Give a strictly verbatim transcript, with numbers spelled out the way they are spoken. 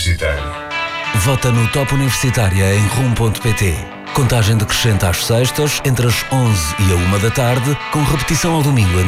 Universitário. Vota no Top Universitária em rum ponto pt. Contagem decrescente às sextas, entre as onze e a uma da tarde, com repetição ao domingo